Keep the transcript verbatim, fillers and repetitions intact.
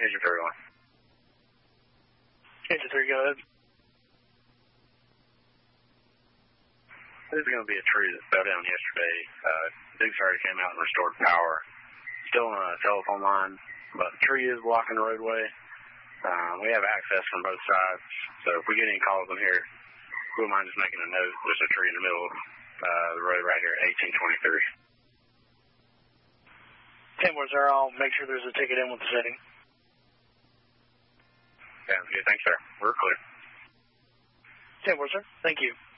Engine three one. Engine three, go ahead. This is going to be a tree that fell down yesterday. Uh, Duke's already came out and restored power. Still on a telephone line, but the tree is blocking the roadway. Uh, we have access from both sides, so if we get any calls in here, we wouldn't mind just making a note. There's a tree in the middle of uh, the road right here at eighteen twenty-three. ten four zero, I'll make sure there's a ticket in with the setting. Sounds good. Thanks, sir. We're clear. ten four, sir. Thank you.